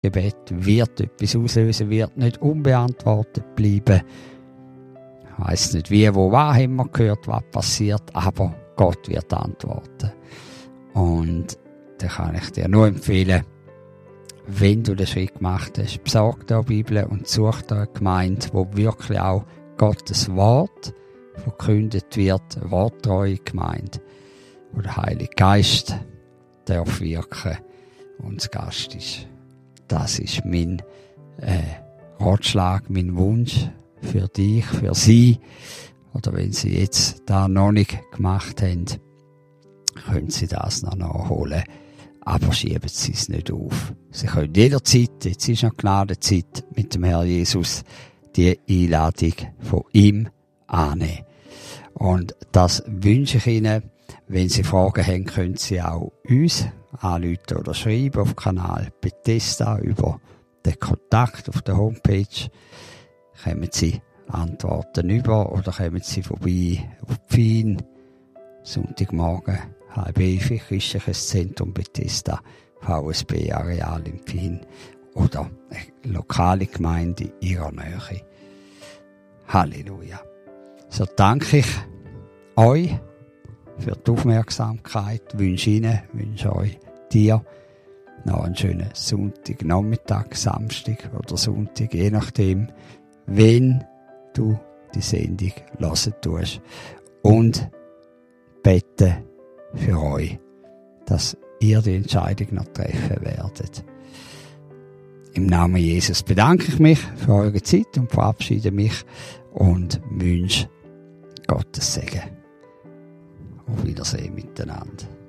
Gebet wird etwas auslösen, wird nicht unbeantwortet bleiben. Ich weiss nicht wie, wo, was haben wir gehört, was passiert, aber Gott wird antworten. Und da kann ich dir nur empfehlen, wenn du den Schritt gemacht hast, besorg dir eine Bibel und such dir eine Gemeinde, wo wirklich auch Gottes Wort verkündet wird, eine worttreue Gemeinde, wo der Heilige Geist darf wirken und das Gast ist. Das ist mein Ratschlag, mein Wunsch für dich, für sie. Oder wenn sie jetzt da noch nicht gemacht haben, können sie das noch nachholen. Aber schieben sie es nicht auf. Sie können jederzeit, jetzt ist noch Gnadenzeit mit dem Herrn Jesus, die Einladung von ihm annehmen. Und das wünsche ich Ihnen. Wenn Sie Fragen haben, können Sie auch uns anrufen oder schreiben auf Kanal Bethesda über den Kontakt auf der Homepage. Kommen Sie Antworten über oder kommen Sie vorbei auf Pfin, Sonntagmorgen, 10:30, Christliches Zentrum Bethesda, VSB Areal in Pfin oder eine lokale Gemeinde in Ihrer Nähe. Halleluja. So danke ich euch für die Aufmerksamkeit, wünsche euch dir noch einen schönen Sonntagnachmittag, Samstag oder Sonntag, je nachdem, wenn du die Sendung hören tust, und bete für euch, dass ihr die Entscheidung noch treffen werdet. Im Namen Jesus bedanke ich mich für eure Zeit und verabschiede mich und wünsche Gottes Segen. Auf Wiedersehen miteinander.